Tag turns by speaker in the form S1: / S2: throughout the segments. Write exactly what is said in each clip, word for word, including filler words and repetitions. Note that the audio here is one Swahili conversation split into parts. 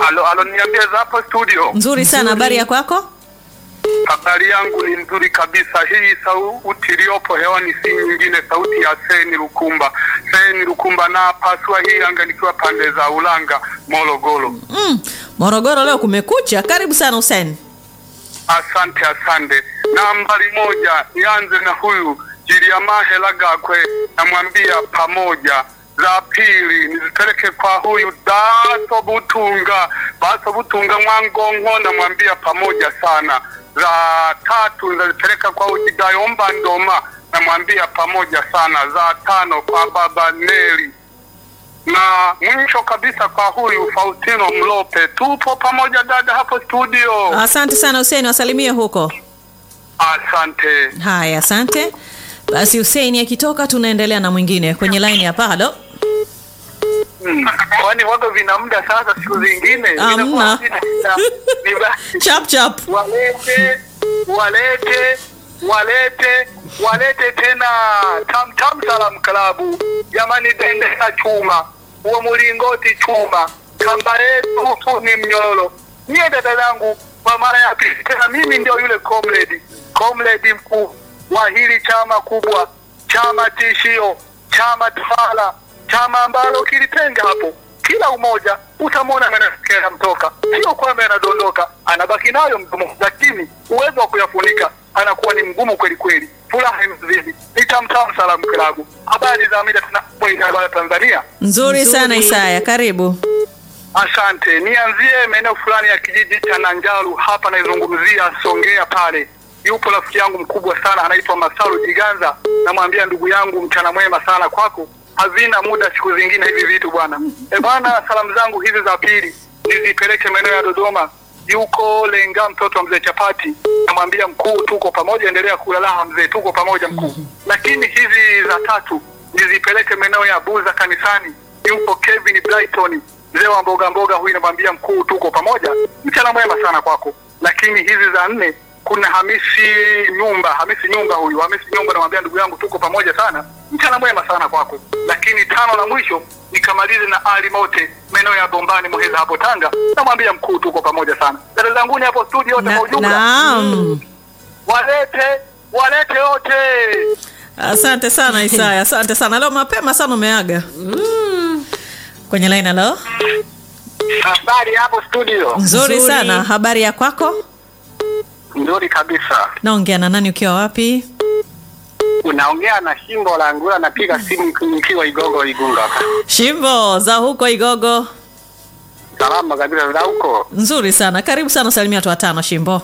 S1: Alo, alo niambie za hapo studio.
S2: Nzuri sana, habari ya kwako?
S1: Habari yangu ni nzuri kabisa. Hii sauti iliyopo hewani si nyingine, sauti ya Seni Lukumba. Seni Lukumba na pasua hii anga nikiwa pande za Ulanga, Morogoro.
S2: Mm, Morogoro leo kumekucha. Karibu sana Hussein.
S1: Asante, asante. Nambari moja, nianze na huyu Jiliamahe Lagakwe, namwambia pamoja. Za pili nizipeleke kwa huyu Daso Butunga, Baso Butunga Mwangongo, namwambia pamoja sana. Za tatu nizipeleka kwa Ujidayomba Ndoma, namwambia pamoja sana. Za tano kwa Baba Neli. Na mwisho kabisa kwa huyu Faustino Mlope. Tupo pamoja dada hapo studio.
S2: Asante sana Hussein, wasalimie huko.
S1: Asante.
S2: Haya, asante. Basi Hussein akitoka tunaendelea na mwingine kwenye line hapa. Halo.
S1: Hmm. Kwani wago vina muda sasa siku zingine?
S2: Amna. Chap chap.
S1: Walete, walete, walete, walete tena Tam Tam Salam Club. Jamani bendera chuma, uo mulingoti chuma, kamba yetu ni mnyororo. Niye dada zangu kwa mara ya pili tena mimi ndio yule comrade, comrade mkuu wa hili chama kubwa, chama tishio, chama tawala, chama ambalo kilitenga hapo. Kila umoja utamwona anakera mtoka, sio kwamba anadondoka, anabaki nayo mdomo, lakini uwezo wa kuyafunika anakuwa ni mgumu kweli kweli. Furaha imzidi. Ni Tam Tam Salam Club. Habari za mida tunapoenda Tanzania.
S2: Nzuri sana Isaya, karibu.
S1: Asante. Nianzie maeneo fulani ya kijiji cha Nanjaru, hapa naizungumzia Songea pale. Yupo rafiki yangu mkubwa sana anaitwa Masaru Jiganza, namwambia ndugu yangu mchana mwema sana kwako. Hazina muda siku zingine hivi vitu bwana. E bwana, salamu zangu hizi za pili nizipeleke maeneo ya Dodoma. Yuko Lenga mtoto wa mzee Chapati, namwambia mkuu tuko pamoja, endelea kulala mzee, tuko pamoja mkuu. Lakini hizi za tatu nizipeleke maeneo ya Buza kanisani. Yupo Kevin Brighton, mzee wa mboga mboga, huyu namwambia mkuu tuko pamoja, mchana mwema sana kwako. Lakini hizi za nne kuna Hamisi Nyumba, Hamisi Nyumba huyu, Hamisi Nyumba namwambia ndugu yangu tuko pamoja sana, mchana mwema sana kwako. Lakini tano na mwisho nikamalize na Ali Mote, maeneo ya Bombani Muheza hapo Tanga, namwambia mkuu tuko pamoja sana. Dada zangu ni hapo studio wote kwa ujumla.
S2: Naam.
S1: Walete, walete wote.
S2: Asante sana Isaya, asante sana. Leo mapema sana umeaga. Mm. Kwenye line halo.
S1: Habari hapo studio.
S2: Nzuri, Nzuri sana, habari ya kwako?
S1: Nzuri kabisa.
S2: Naongea na nani ukiwa wapi?
S1: Unaongea na Shimbo la Ngula, napiga simu nikiwa Igogo Igunga.
S2: Shimbo za huko Igogo.
S1: Salama kabisa za huko.
S2: Nzuri sana. Karibu sana, salimia watu watano Shimbo.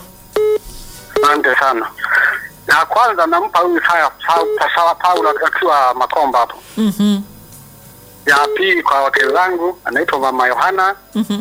S1: Asante sana. Na kwanza nampa huyu Saya Sawa Paulo akiwa Makomba hapo.
S2: Mhm.
S1: Ya pili kwa wake zangu anaitwa Mama Yohana.
S2: Mhm.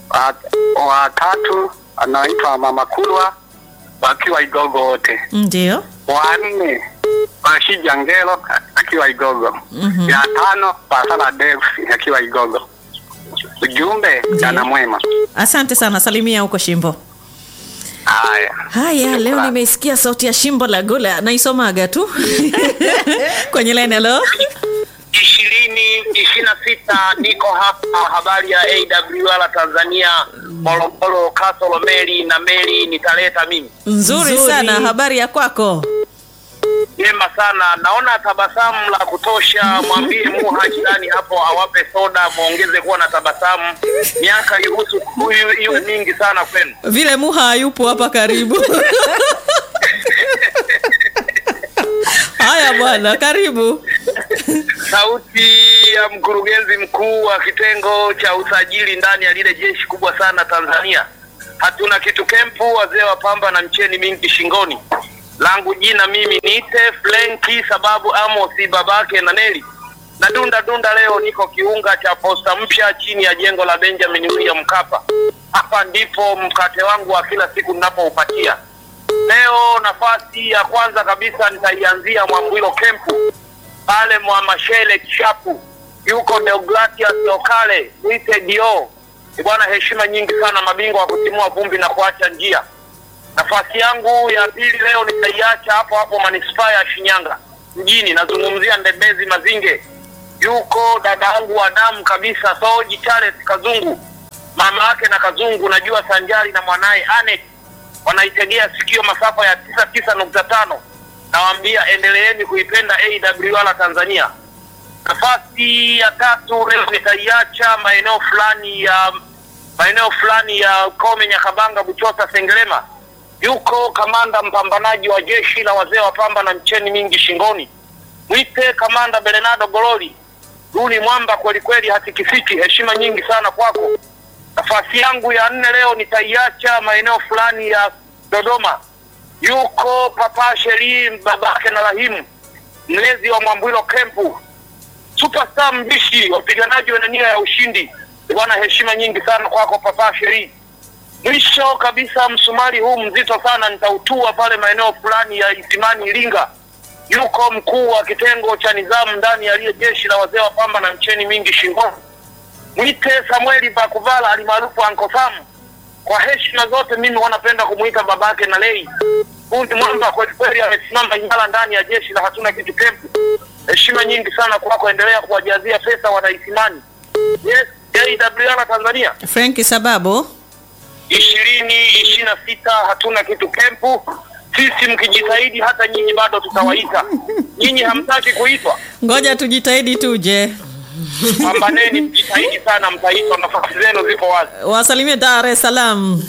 S1: Wa tatu anaitwa Mama Kulwa wakiwa Igogo wote.
S2: Ndio.
S1: Wa nne Rashid Angelo akiwa Igogo.
S2: Mm-hmm.
S1: Ya tano Pasala Deus akiwa Igogo. Ujumbe jana mwema.
S2: Asante sana, salimia huko Shimbo.
S1: Haya.
S2: Haya, leo nimeisikia sauti ya Shimbo la Gula, naisomaga tu. Kwenye line hello.
S3: ishirini ishirini na sita niko hapa, habari ya A W R Tanzania, Morogoro, Kasolo Meli na Meli nitaleta mimi.
S2: Nzuri, Nzuri sana, habari ya kwako?
S3: Jema sana, naona tabasamu la kutosha. Mwambie Muha jirani hapo awape soda, muongeze kuwa na tabasamu. Miaka yuhusu huyu hiyo mingi sana kwenu.
S2: Vile Muha hayupo hapa karibu. Haya bwana, karibu.
S3: Sauti ya mkurugenzi mkuu wa kitengo cha usajili ndani ya lile jeshi kubwa sana Tanzania. Hatuna kitu kempu, wazee wa pamba na mcheni mingi shingoni. Langu jina mimi niite Flenki sababu Amosi babake na Neli. Na dunda dunda leo niko kiunga cha posta mpya chini ya jengo la Benjamin William Mkapa. Hapa ndipo mkate wangu wa kila siku ninapoupatia. Leo nafasi ya kwanza kabisa nitaianzia Mwambwilo Kempu. Pale Mwamashele Kishapu. Yuko Deogratias Lokale, Mwite Dio. Bwana, heshima nyingi sana, mabingwa wa kutimua vumbi na kuacha njia. Nafasi yangu ya pili leo nitaiacha hapo hapo manispaa ya Shinyanga mjini, nazungumzia Ndebezi Mazinge. Yuko dada yangu wa damu kabisa Soji Charles Kazungu. mama yake na Kazungu najua sanjari na mwanae Anet wanaitegea sikio masafa ya tisa tisa nukta tano. Nawaambia endeleeni kuipenda A W R Tanzania. Nafasi ya tatu leo nitaiacha maeneo fulani ya maeneo fulani ya Kome, Nyakabanga, Buchosa, Sengerema. Yuko kamanda mpambanaji wa jeshi la wazee wa pamba na mcheni mingi shingoni. Mwite kamanda Bernardo Gololi. Runi mwamba kweli kweli hatikifiki, heshima nyingi sana kwako. Nafasi yangu ya nne leo nitaiacha maeneo fulani ya Dodoma. Yuko Papa Sheri babake na Rahimu, mlezi wa Mwambwilo Kempu. Superstar mbishi, wapiganaji wana nia ya ushindi. Bwana, heshima nyingi sana kwako Papa Sheri. Mwisho kabisa msumari huu mzito sana nitautua pale maeneo fulani ya Isimani Iringa. Yuko mkuu wa kitengo cha nizamu ndani ya lile jeshi la wazee wa pamba na mcheni mingi shingoni. Mwite Samueli Bakuvala alimaarufu Uncle Sam. Kwa heshima zote mimi wanapenda kumuita babake na Lei. Fundi mwamba kwa kweli amesimama imara ndani ya jeshi la hatuna kitu kempu. Heshima nyingi sana kwako, endelea kuwajazia pesa wanaisimani. Yes, A W R Tanzania.
S2: Frankie Sababu.
S3: ishirini ishirini na sita hatuna kitu kempu. Sisi mkijitahidi hata nyinyi bado tutawaita. Nyinyi hamtaki kuitwa.
S2: Ngoja tujitahidi tuje.
S3: Pambaneni, mjitahidi sana mtaitwa, nafasi zenu zipo wazi.
S2: Wasalimie Dar es Salaam.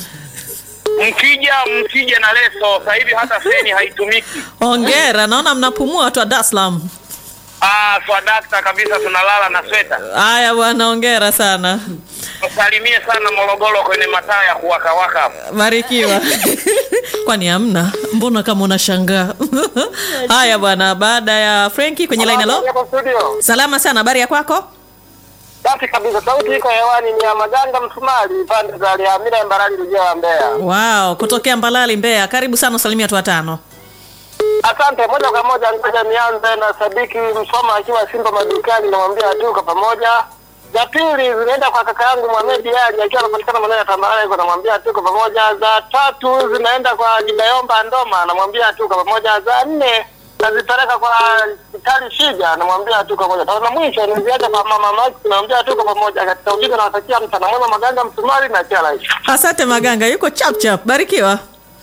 S3: Mkija mkija na leso, sasa hivi hata feni haitumiki.
S2: Hongera, naona mnapumua watu wa Dar es Salaam.
S3: Ah, swadakta kabisa, tunalala na sweta.
S2: Haya bwana, hongera sana.
S3: Msalimie sana Morogoro kwenye mataa ya kuwaka waka.
S2: Barikiwa. Kwani hamna? Mbona kama unashangaa? Haya bwana, baada ya Frankie kwenye line hello. Salama sana, habari ya kwako?
S4: Safi kabisa, sauti iko hewani, ni ya Maganga Msumali pande za Liamira Mbarali Rujea Mbeya.
S2: Wow, kutokea Mbalali Mbeya. Karibu sana, salimia watu watano.
S4: Asante. Moja kwa moja ngoja nianze na Sadiki Msoma akiwa Simba madukani, namwambia tuko pamoja. Za pili zinaenda kwa kaka yangu Mohamed Ali akiwa anapatikana maeneo ya Tambarare, kwa namwambia tuko pamoja. Za tatu zinaenda kwa Jidayomba Ndoma, namwambia tuko pamoja. Za nne nazipeleka kwa Kitali Shija, namwambia tuko pamoja. Na mwisho niziacha kwa mama Max, namwambia tuko pamoja. Katika ujumbe nawatakia mchana mwema Maganga Msumali na Chala.
S2: Asante Maganga, yuko chap chap. Barikiwa.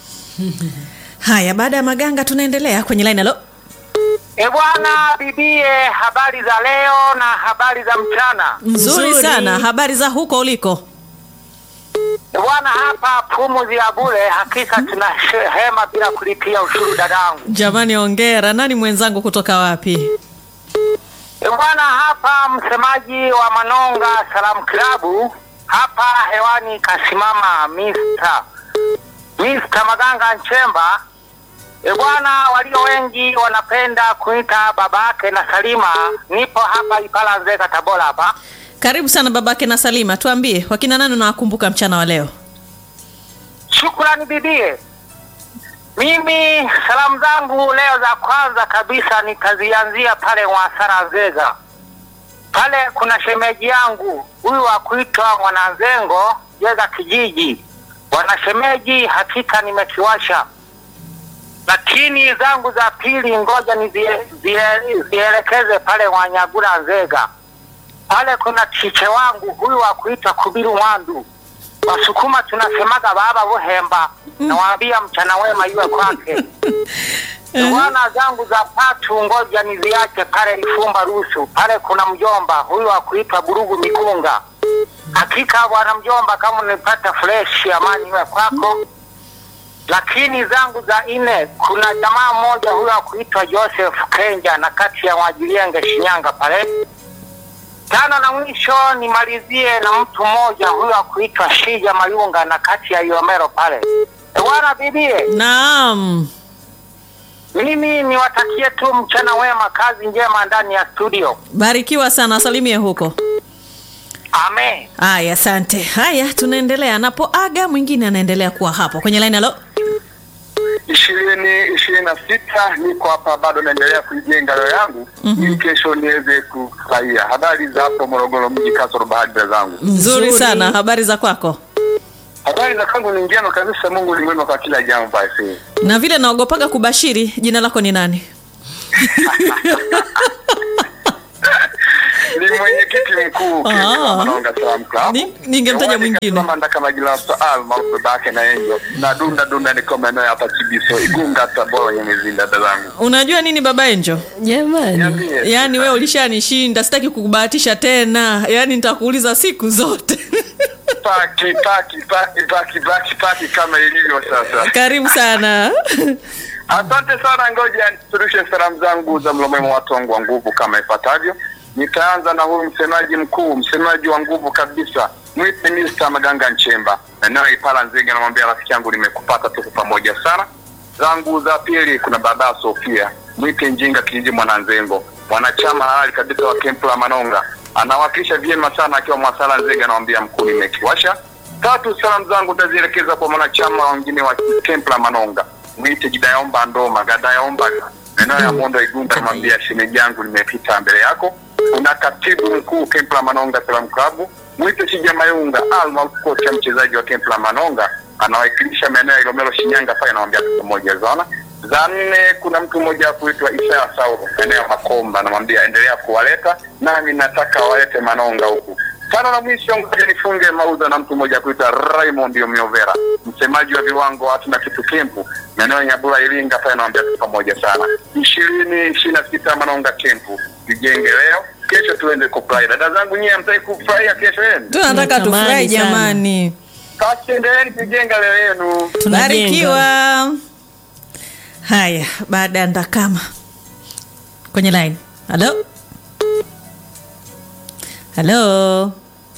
S2: Haya, baada ya Maganga tunaendelea kwenye line hello.
S4: E bwana bibie, habari za leo na habari za mchana.
S2: Nzuri sana, habari za huko uliko?
S4: E bwana, hapa pumuzi ya bure, hakika tuna hema bila kulipia ushuru dadangu.
S2: Jamani hongera, nani mwenzangu kutoka wapi?
S4: E bwana, hapa msemaji wa Manonga Salam Klabu, hapa hewani kasimama Mister Mister Maganga Nchemba. E bwana, walio wengi wanapenda kuita babake na Salima. Nipo hapa Ipala Nzega Tabora hapa.
S2: Karibu sana babake na Salima, tuambie wakina nani unawakumbuka mchana wa leo?
S4: Shukrani bibie. Mimi salamu zangu leo za kwanza kabisa nitazianzia pale Mwasara Nzega. Pale kuna shemeji yangu huyu wa kuitwa Mwananzengo Jeza kijiji. Wanashemeji, hakika nimekiwasha. Lakini zangu za pili ngoja nizielekeze pale Wanyagura Nzega. Pale kuna chiche wangu huyu wa kuitwa Kubiru Mwandu. Wasukuma tunasemaga baba buhemba. Nawaambia mchana wema iwe kwake. Wana zangu za tatu ngoja niziache pale Ifumba Rusu. Pale kuna mjomba huyu wa kuitwa Burugu Mikunga. Hakika bwana mjomba, kama unipata fresh, amani iwe kwako. Lakini zangu za ine kuna jamaa mmoja huyo kuitwa Joseph Kenja na kati ya Wajilienge Shinyanga pale. Tano na mwisho nimalizie na mtu mmoja huyo kuitwa Shija Mayunga na kati ya Yomero pale. E wana bibie.
S2: Naam.
S4: Mimi niwatakie tu mchana wema, kazi njema ndani ya studio.
S2: Barikiwa sana, salimie huko.
S4: Amen.
S2: Haya, asante. Haya, tunaendelea. Anapoaga mwingine anaendelea kuwa hapo kwenye line hello.
S1: ishirini ishirini na sita niko hapa bado naendelea kujenga leo yangu mm-hmm. ili kesho niweze kufurahia. Habari za hapo Morogoro mji kasoro bahari zangu.
S2: Nzuri sana, habari za kwako?
S1: Habari za kangu ni njema kabisa, Mungu ni mwema kwa kila jambo basi.
S2: Na vile naogopaga kubashiri, jina lako ni nani?
S1: Ni mwenyekiti mkuu Manonga Salaam Club.
S2: Ni ningemtaja mwingine.
S1: Kama ndaka majina Saal maarufu babake na Angel. Na dunda dunda ni kama nayo hapa Chibiso. Igunga tabora yenye mizinda dadangu.
S2: Unajua nini baba Angel?
S5: Jamani.
S2: Yaani wewe ulishanishinda, sitaki kukubahatisha tena. Yaani nitakuuliza siku zote.
S1: Paki paki paki paki paki paki kama ilivyo sasa.
S2: Karibu sana.
S1: Asante sana, ngoja niturushe salamu zangu za mlo mwema watu wangu wa nguvu kama ifuatavyo. Nitaanza na huyu msemaji mkuu, msemaji wa nguvu kabisa, mwite Mister Maganga Nchemba. Na naye Ipala Nzega, namwambia rafiki yangu nimekupata tuko pamoja sana. Zangu za pili kuna baba Sofia, mwite Njinga kijiji Mwananzengo. Wanachama halali kabisa wa Kempu la Manonga. Anawakilisha vyema sana akiwa Mwasala Nzega, namwambia mkuu nimekiwasha. Tatu, salamu zangu tazielekeza kwa wanachama wengine wa Kempu la Manonga. Mwite Gidaomba Ndoma, Gadaomba, neno ya Mondo Igunga, namwambia shemeji yangu nimepita mbele yako. Kuna katibu mkuu Kempu la Manonga Salaam Club, mwite Shija Mayunga, alma kocha mchezaji wa Kempu la Manonga, anawakilisha maeneo ya Ilomelo Shinyanga pale, namwambia pamoja zana. Za nne kuna mtu mmoja kuitwa Isaya Sauro, eneo Makomba, namwambia endelea kuwaleta nami nataka walete Manonga huku. Tano na mwisho ngoja nifunge mauza na mtu mmoja kuitwa Raymond Miovera, msemaji wa viwango watu na kitu Kempu, maeneo ya Nyabura Iringa pale, namwambia pamoja sana. ishirini ishirini na sita Manonga Kempu. Tujenge leo, kesho tuende kufurahi. Dada zangu nyie mtaki kufurahia kesho yenu?
S2: Tunataka tufurahi jamani.
S1: Sasa endeleeni kujenga leo yenu.
S2: Barikiwa. Haya, baada ya ndakama kwenye line. Hello? Hello?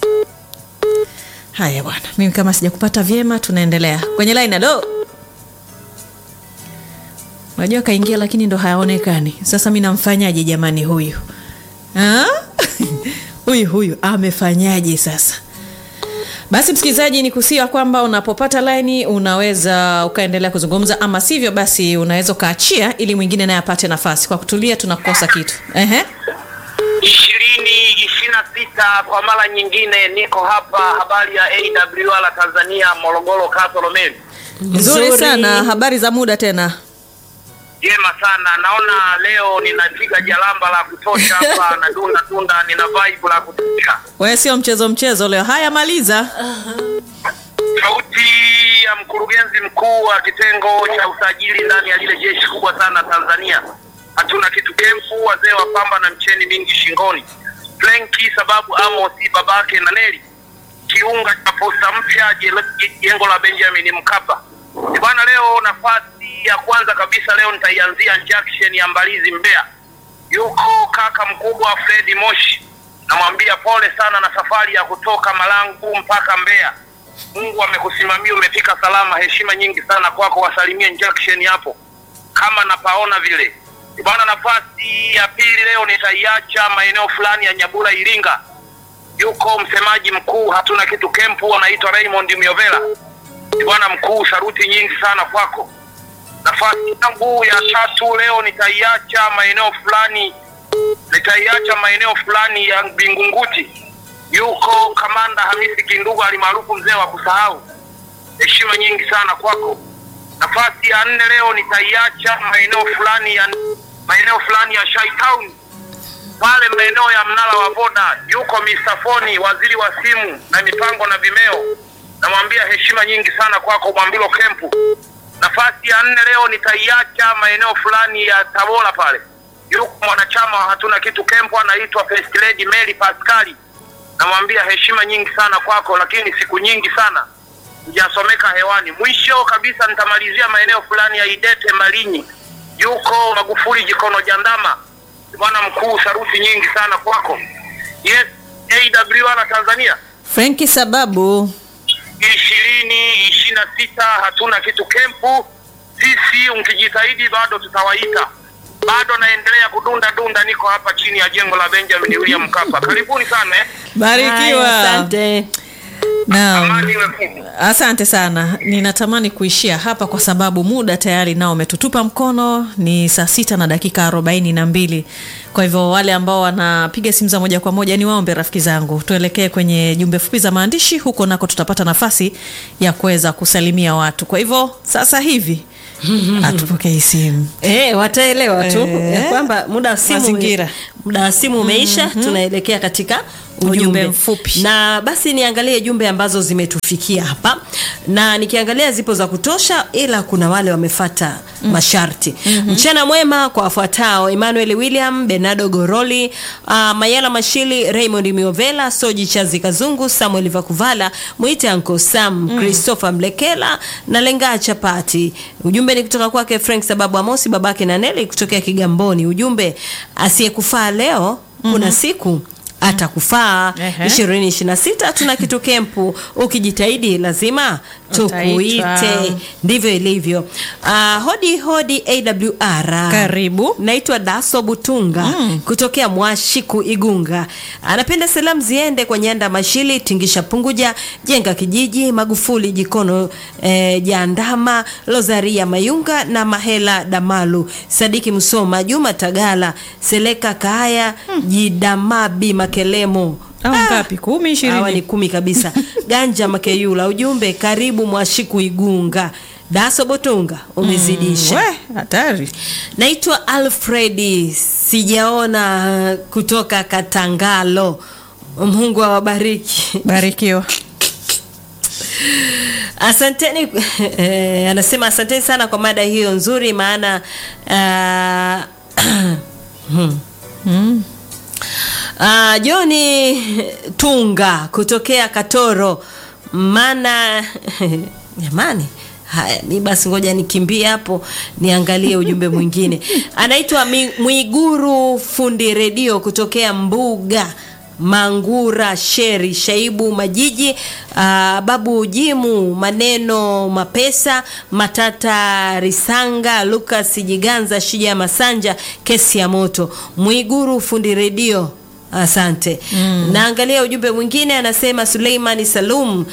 S2: Haya bwana, mimi kama sijakupata vyema tunaendelea. Kwenye line, hello? Unajua kaingia lakini ndo hayaonekani. Sasa mimi namfanyaje jamani huyu? Ah? huyu huyu amefanyaje sasa? Basi msikilizaji, ni kusia kwamba unapopata line unaweza ukaendelea kuzungumza, ama sivyo basi unaweza kaachia ili mwingine naye apate nafasi. Kwa kutulia tunakosa kitu. Ehe.
S3: ishirini ishirini na sita kwa mara nyingine niko hapa, habari ya A W R Tanzania Morogoro Katolomeli.
S2: Nzuri sana, habari za muda tena.
S3: Jema sana, naona leo ninapiga jalamba la kutosha hapa na dunda dunda, nina vibe la kutosha.
S2: Wewe sio mchezo mchezo leo. Haya maliza.
S3: Sauti ya mkurugenzi mkuu wa kitengo cha usajili ndani ya lile jeshi kubwa sana Tanzania. Hatuna kitu Kempu, wazee wa pamba na mcheni mingi shingoni. Flenki sababu Amosi babake na Neli. Kiunga cha posta mpya jengo la Benjamin Mkapa. Bwana, leo nafasi ya kwanza kabisa leo nitaianzia junction ya Mbalizi Mbeya. Yuko kaka mkubwa Fred Moshi. Namwambia pole sana na safari ya kutoka Malangu mpaka Mbeya. Mungu amekusimamia, umefika salama, heshima nyingi sana kwako, wasalimie junction hapo kama napaona vile. Bwana, nafasi ya pili leo nitaiacha maeneo fulani ya Nyabura Iringa. Yuko msemaji mkuu hatuna kitu Kempu, anaitwa Raymond Miovela. Bwana mkuu, saruti nyingi sana kwako. Nafasi yangu ya tatu leo nitaiacha maeneo fulani nitaiacha maeneo fulani ya Bingunguti. Yuko kamanda Hamisi Kindugu alimaarufu mzee wa kusahau, heshima nyingi sana kwako. Nafasi ya nne leo nitaiacha maeneo fulani ya maeneo fulani ya Shai Town pale maeneo ya mnala wa boda. Yuko Mister Foni, waziri wa simu na mipango na vimeo. Namwambia heshima nyingi sana kwako Mwambilo Kempu. Nafasi ya nne leo nitaiacha maeneo fulani ya Tabora pale. Yuko mwanachama hatuna kitu Kempu anaitwa First Lady Mary Pascali. Namwambia heshima nyingi sana kwako, lakini siku nyingi sana hujasomeka hewani. Mwisho kabisa nitamalizia maeneo fulani ya Idete Malinyi. Yuko Magufuli Jikono Jandama. Bwana mkuu, saruti nyingi sana kwako. Yes, A W R Tanzania.
S2: Frankie sababu
S3: ishirini ishirini na sita hatuna kitu Kempu. Sisi ukijitahidi bado tutawaita. Bado naendelea kudunda dunda, niko hapa chini ya jengo la Benjamin William Mkapa. Karibuni sana eh.
S2: Barikiwa.
S5: Asante.
S2: Naam. Asante sana. Ninatamani kuishia hapa kwa sababu muda tayari nao umetutupa mkono. Ni saa sita na dakika arobaini na mbili. Kwa hivyo wale ambao wanapiga simu za moja kwa moja ni waombe rafiki zangu tuelekee kwenye jumbe fupi za maandishi, huko nako tutapata nafasi ya kuweza kusalimia watu. Kwa hivyo sasa hivi atupokee simu.
S5: Eh, wataelewa tu
S2: Eh.
S5: ya kwamba muda wa simu
S2: Mazingira.
S5: muda wa simu umeisha. Mm-hmm. Tunaelekea katika ujumbe,
S2: Ujumbe mfupi.
S5: na basi niangalie jumbe ambazo zimetufikia hapa, na nikiangalia zipo za kutosha, ila kuna wale wamefata mm. masharti. Mm-hmm. Mchana mwema kwa wafuatao: Emmanuel William, Bernardo Goroli, uh, Mayala Mashili, Raymond Miovela, Soji Chazi Kazungu, Samuel Vakuvala, Muite Uncle Sam, mm. Christopher Mlekela na Lenga Chapati. Ujumbe ni kutoka kwake Frank Sababu Amosi, babake na Nelly kutokea Kigamboni. Ujumbe: asiyekufaa leo kuna mm-hmm. siku atakufaa.
S2: Ehe.
S5: ishirini ishirini na sita tuna kitu kempu, ukijitahidi lazima tukuite.
S2: Utaitwa.
S5: Ndivyo ilivyo. Uh, hodi hodi A W R.
S2: Karibu.
S5: Naitwa Daso Butunga mm. kutokea Mwashiku Igunga. Anapenda salamu ziende kwa Nyanda Mashili, Tingisha Punguja, Jenga Kijiji, Magufuli Jikono, eh, Jandama, Lozaria Mayunga na Mahela Damalu, Sadiki Musoma, Juma Tagala, Seleka Kaya, mm. Jidamabi Makelemo.
S2: Au ngapi? Kumi, ishirini?
S5: Hawa ni kumi kabisa. Ganja Makeyula. Ujumbe: karibu Mwashiku Igunga. Daso Botunga umezidisha.
S2: Mm, we, hatari.
S5: Naitwa Alfredi sijaona kutoka Katangalo. Mungu awabariki.
S2: Barikiwa.
S5: Asanteni. Eh, anasema asanteni sana kwa mada hiyo nzuri, maana uh, hmm.
S2: Mm.
S5: Uh, Joni Tunga kutokea Katoro, maana jamani, haya mi basi ngoja nikimbie hapo niangalie ujumbe mwingine. Anaitwa Mwiguru fundi redio kutokea Mbuga Mangura Sheri, Shaibu Majiji, uh, Babu Jimu, Maneno Mapesa, Matata Risanga, Lucas Jiganza, Shija Masanja, Kesi ya Moto. Mwiguru fundi redio, asante. Mm. Naangalia ujumbe mwingine, anasema Suleimani Salum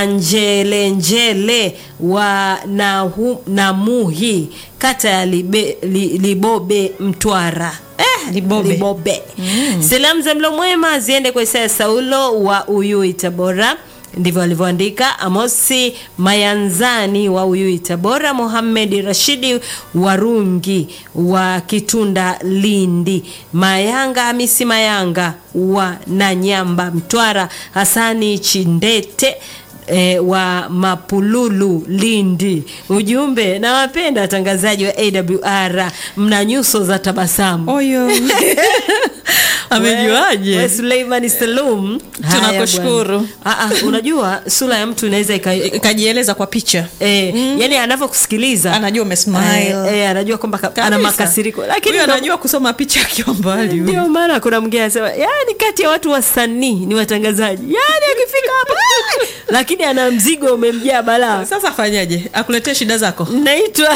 S5: Kanjelenjele wa Nahu, Namuhi, kata ya Libe, li, Libobe Mtwara. Eh,
S2: Libobe.
S5: Libobe. Mm. Salamu za mlo mwema ziende kwa Isaya Saulo wa Uyui Tabora, ndivyo alivyoandika. Amosi Mayanzani wa Uyui Tabora, Mohamed Rashidi Warungi wa Kitunda Lindi, Mayanga Hamisi Mayanga wa Nanyamba Mtwara, Hasani Chindete E, wa Mapululu Lindi. Ujumbe: nawapenda watangazaji wa A W R, mna nyuso za tabasamu.
S2: Oyo. Amejuaje?
S5: We Suleiman Salum,
S2: tunakushukuru.
S5: Ah ah, unajua sura ya mtu inaweza
S2: ikajieleza kwa picha.
S5: Eh, mm. yani anavyokusikiliza
S2: anajua umesmile.
S5: Eh, eh, anajua kwamba ana makasiriko, lakini
S2: anajua kusoma picha akiwa mbali.
S5: Ndio maana kuna mwingine anasema, yani kati ya watu wasanii ni watangazaji. Yani akifika hapa lakini ana mzigo umemjaa balaa.
S2: Sasa fanyaje? Akuletee shida zako.
S5: Naitwa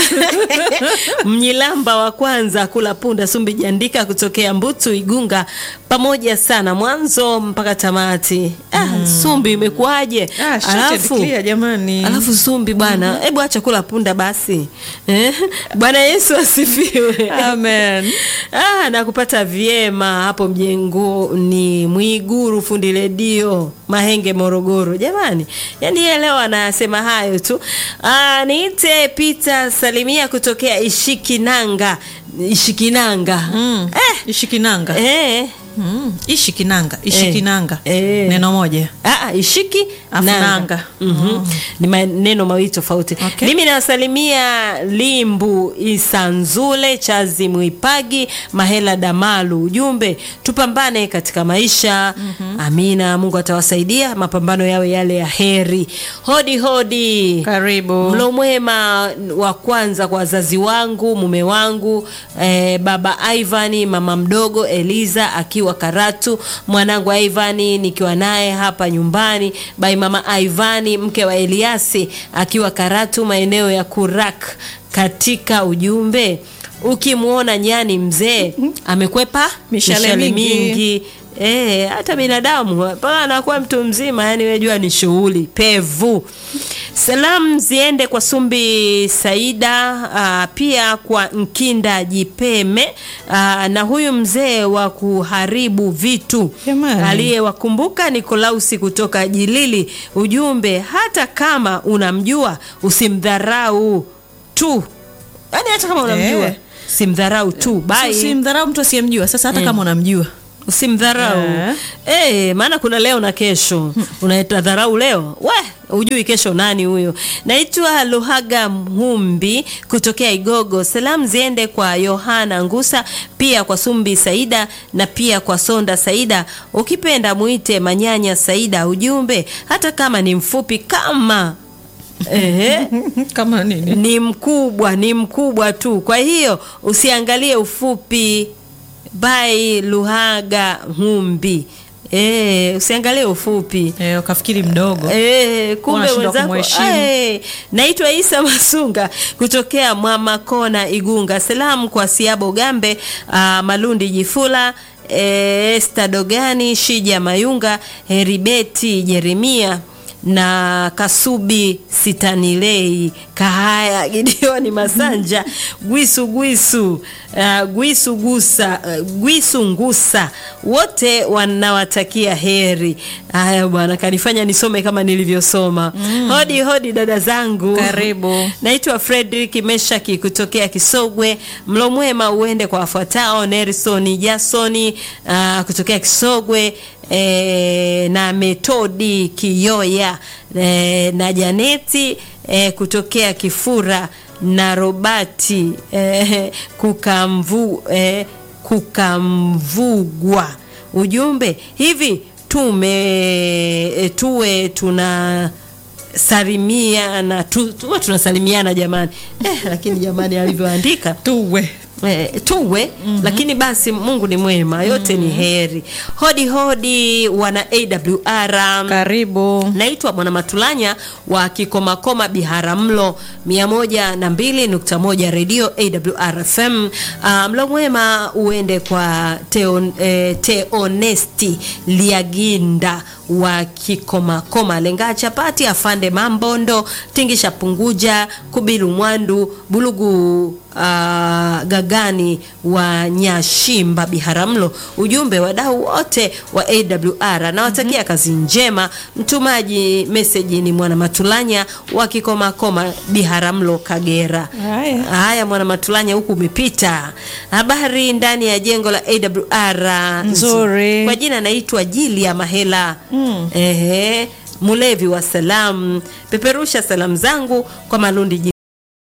S5: Mnyilamba wa kwanza kula punda Sumbi Jandika kutokea Mbutu Igunga, pamoja sana mwanzo mpaka tamati. Ah, mm. Sumbi imekuaje?
S2: Ah, alafu clear jamani.
S5: Alafu Sumbi bwana, hebu mm-hmm. acha kula punda basi. Eh? Bwana Yesu asifiwe.
S2: Amen.
S5: Ah, nakupata vyema hapo mjengo ni Mwiguru fundi redio Mahenge Morogoro. Jamani, yani leo anasema hayo tu. Ah, niite Peter Salimia kutokea Ishikinanga. Ishikinanga.
S2: Mm. Eh, Ishikinanga.
S5: Eh.
S2: Mm. Ishikinanga, Ishikinanga.
S5: Eh.
S2: Neno moja.
S5: Ah, ah, ishiki
S2: nanga.
S5: Mhm. Mm. Ni maneno mawili tofauti.
S2: Okay.
S5: Mimi nawasalimia Limbu Isanzule, Chazi Muipagi, Mahela Damalu. Ujumbe: tupambane katika maisha. Mm-hmm. Amina, Mungu atawasaidia, mapambano yawe yale ya heri. Hodi hodi.
S2: Karibu.
S5: Mlo mwema wa kwanza kwa wazazi wangu, mume wangu, eh, baba Ivani, mama mdogo Eliza akiwa Karatu, mwanangu Ivani nikiwa naye hapa nyumbani, bai mama Ivani mke wa Eliasi akiwa Karatu maeneo ya Kurak. Katika ujumbe: ukimuona nyani mzee amekwepa
S2: mishale mingi,
S5: mingi. Eh, hata binadamu paka anakuwa mtu mzima, yani unajua ni shughuli pevu. Salamu ziende kwa Sumbi Saida, uh, pia kwa Nkinda Jipeme, uh, na huyu mzee wa kuharibu vitu aliyewakumbuka Nikolausi kutoka Jilili. Ujumbe: hata kama unamjua usimdharau tu Yaani hata kama unamjua
S2: Eh.
S5: simdharau tu. Bye.
S2: Usimdharau mtu asiyemjua. Sasa hata kama unamjua.
S5: Usimdharau.
S2: Eh.
S5: Eh, maana kuna leo na kesho. Unaita dharau leo. We, hujui kesho nani huyo. Naitwa Luhaga Mhumbi kutokea Igogo. Salamu ziende kwa Yohana Ngusa, pia kwa Sumbi Saida na pia kwa Sonda Saida. Ukipenda muite Manyanya Saida. Ujumbe hata kama ni mfupi kama Ehe.
S2: Kama nini?
S5: Ni mkubwa, ni mkubwa tu. Kwa hiyo usiangalie ufupi. Bai Luhaga Humbi. Eh, usiangalie ufupi.
S2: Eh, ukafikiri mdogo.
S5: Eh, kumbe
S2: Unashindwa
S5: wenzako.
S2: kumheshimu.
S5: Eh, naitwa Isa Masunga kutokea Mama Kona Igunga. Salamu kwa Siabo Gambe, uh, Malundi Jifula, eh, Esther Dogani, Shija Mayunga, Heribeti Jeremia na Kasubi Sitanilei, Kahaya Gideoni Masanja, Gwisu Gwisu, uh, Gwisu Gusa, uh, Gwisu Ngusa, wote wanawatakia heri. Haya bwana, kanifanya nisome kama nilivyosoma. Mm. Hodi hodi dada zangu.
S2: Karibu.
S5: Naitwa Frederick Meshaki kutokea Kisogwe. Mlo mwema uende kwa wafuatao: Nelson Jasoni uh, kutokea Kisogwe, e, na Metodi Kiyoya, e, na Janeti e, kutokea Kifura, na Robati e, kukamvu e, kukamvugwa. Ujumbe hivi tume e, tuwe tuna salimiana tu, tuwe tunasalimiana jamani. Eh, lakini jamani alivyoandika
S2: Tuwe.
S5: Eh, tuwe mm-hmm. Lakini basi Mungu ni mwema, yote mm-hmm. ni heri. Hodi hodi wana A W R.
S2: Karibu.
S5: Naitwa Mwana Matulanya wa Kikomakoma Biharamulo mia moja na mbili nukta moja Radio A W R F M. Uh, mlo mwema uende kwa Teo, eh, Teonesti Liaginda wa Kikomakoma, Lenga Chapati, Afande Mambondo, Tingisha Punguja, Kubilu Mwandu, Bulugu uh, Gagani wa Nyashimba Biharamulo. Ujumbe wadau wote wa A W R na watakia mm-hmm. kazi njema. Mtumaji message ni Mwana Matulanya wa Kikomakoma Biharamulo Kagera.
S2: Haya.
S5: Haya Mwana Matulanya, huku umepita. Habari ndani ya jengo la A W R
S2: nzuri.
S5: Kwa jina naitwa Jilia Mahela. Mm. Ehe, Mulevi wa salamu. Peperusha salamu zangu kwa Malundi Jifula.